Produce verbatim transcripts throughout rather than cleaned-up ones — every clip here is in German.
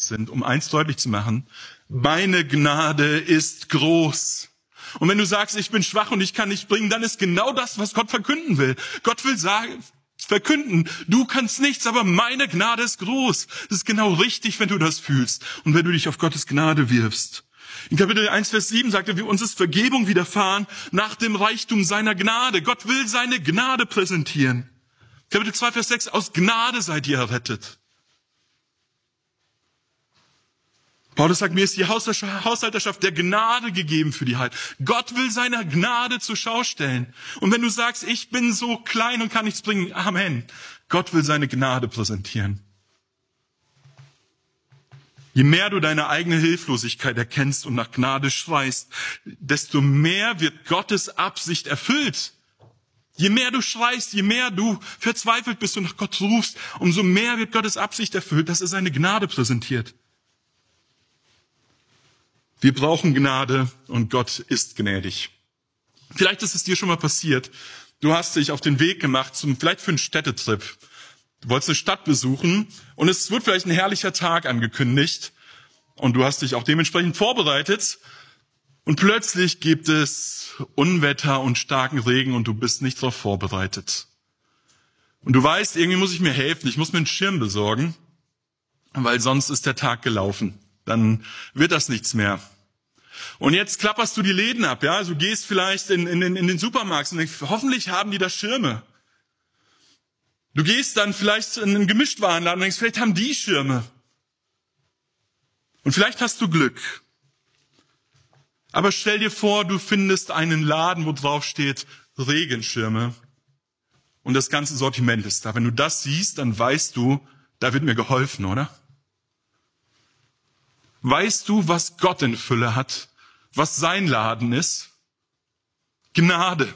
sind, um eins deutlich zu machen: Meine Gnade ist groß. Und wenn du sagst, ich bin schwach und ich kann nicht bringen, dann ist genau das, was Gott verkünden will. Gott will sagen, verkünden, du kannst nichts, aber meine Gnade ist groß. Das ist genau richtig, wenn du das fühlst und wenn du dich auf Gottes Gnade wirfst. In Kapitel eins, Vers sieben sagt er, wie uns ist Vergebung widerfahren nach dem Reichtum seiner Gnade. Gott will seine Gnade präsentieren. Kapitel zwei, Vers sechs, aus Gnade seid ihr errettet. Paulus sagt, mir ist die Haushalterschaft der Gnade gegeben für die Heil. Gott will seine Gnade zur Schau stellen. Und wenn du sagst, ich bin so klein und kann nichts bringen, Amen. Gott will seine Gnade präsentieren. Je mehr du deine eigene Hilflosigkeit erkennst und nach Gnade schreist, desto mehr wird Gottes Absicht erfüllt. Je mehr du schreist, je mehr du verzweifelt bist und nach Gott rufst, umso mehr wird Gottes Absicht erfüllt, dass er seine Gnade präsentiert. Wir brauchen Gnade und Gott ist gnädig. Vielleicht ist es dir schon mal passiert. Du hast dich auf den Weg gemacht, zum, vielleicht für einen Städtetrip. Du wolltest eine Stadt besuchen und es wird vielleicht ein herrlicher Tag angekündigt und du hast dich auch dementsprechend vorbereitet und plötzlich gibt es Unwetter und starken Regen und du bist nicht darauf vorbereitet. Und du weißt, irgendwie muss ich mir helfen, ich muss mir einen Schirm besorgen, weil sonst ist der Tag gelaufen. Dann wird das nichts mehr. Und jetzt klapperst du die Läden ab, ja? Also du gehst vielleicht in, in, in den Supermarkt und denkst, hoffentlich haben die da Schirme. Du gehst dann vielleicht in einen Gemischtwarenladen und denkst, vielleicht haben die Schirme. Und vielleicht hast du Glück. Aber stell dir vor, du findest einen Laden, wo drauf steht Regenschirme. Und das ganze Sortiment ist da. Wenn du das siehst, dann weißt du, da wird mir geholfen, oder? Weißt du, was Gott in Fülle hat? Was sein Laden ist? Gnade.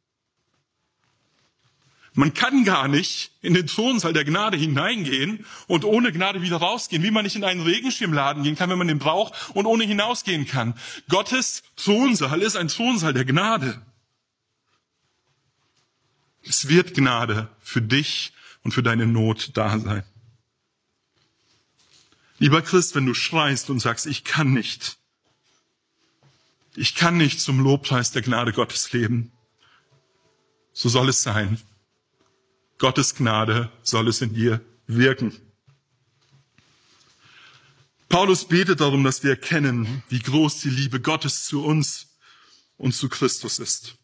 Man kann gar nicht in den Thronsaal der Gnade hineingehen und ohne Gnade wieder rausgehen, wie man nicht in einen Regenschirmladen gehen kann, wenn man den braucht und ohne hinausgehen kann. Gottes Thronsaal ist ein Thronsaal der Gnade. Es wird Gnade für dich und für deine Not da sein. Lieber Christ, wenn du schreist und sagst, ich kann nicht, ich kann nicht zum Lobpreis der Gnade Gottes leben, so soll es sein. Gottes Gnade soll es in dir wirken. Paulus betet darum, dass wir erkennen, wie groß die Liebe Gottes zu uns und zu Christus ist.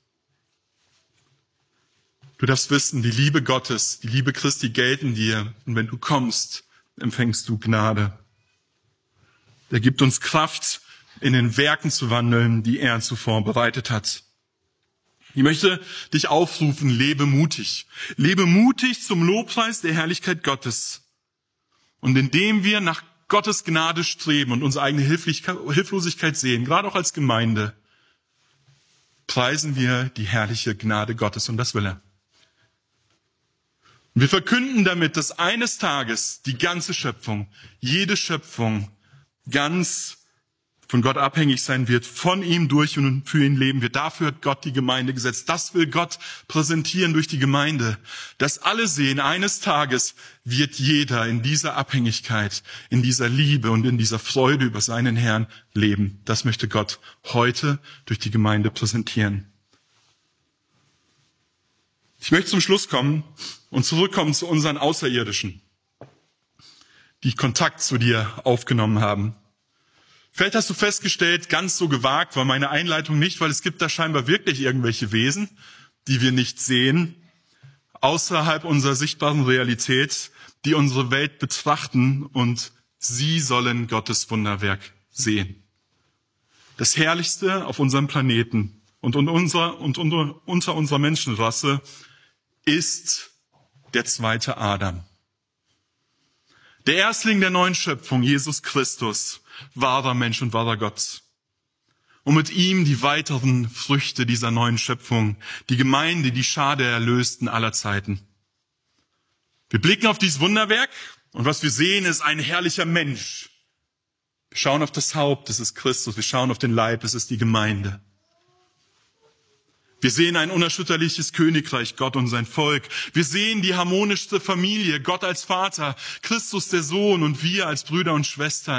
Du darfst wissen, die Liebe Gottes, die Liebe Christi gelten dir. Und wenn du kommst, empfängst du Gnade. Er gibt uns Kraft, in den Werken zu wandeln, die er zuvor bereitet hat. Ich möchte dich aufrufen, lebe mutig. Lebe mutig zum Lobpreis der Herrlichkeit Gottes. Und indem wir nach Gottes Gnade streben und unsere eigene Hilflosigkeit sehen, gerade auch als Gemeinde, preisen wir die herrliche Gnade Gottes und das will er. Und wir verkünden damit, dass eines Tages die ganze Schöpfung, jede Schöpfung ganz von Gott abhängig sein wird, von ihm durch und für ihn leben wird. Dafür hat Gott die Gemeinde gesetzt. Das will Gott präsentieren durch die Gemeinde. Dass alle sehen, eines Tages wird jeder in dieser Abhängigkeit, in dieser Liebe und in dieser Freude über seinen Herrn leben. Das möchte Gott heute durch die Gemeinde präsentieren. Ich möchte zum Schluss kommen und zurückkommen zu unseren Außerirdischen, die Kontakt zu dir aufgenommen haben. Vielleicht hast du festgestellt, ganz so gewagt war meine Einleitung nicht, weil es gibt da scheinbar wirklich irgendwelche Wesen, die wir nicht sehen, außerhalb unserer sichtbaren Realität, die unsere Welt betrachten und sie sollen Gottes Wunderwerk sehen. Das Herrlichste auf unserem Planeten und unter, und unter, unter unserer Menschenrasse ist der zweite Adam. Der Erstling der neuen Schöpfung, Jesus Christus, wahrer Mensch und wahrer Gott. Und mit ihm die weiteren Früchte dieser neuen Schöpfung, die Gemeinde, die Schar der Erlösten aller Zeiten. Wir blicken auf dieses Wunderwerk und was wir sehen, ist ein herrlicher Mensch. Wir schauen auf das Haupt, das ist Christus. Wir schauen auf den Leib, das ist die Gemeinde. Wir sehen ein unerschütterliches Königreich, Gott und sein Volk. Wir sehen die harmonischste Familie, Gott als Vater, Christus der Sohn und wir als Brüder und Schwestern.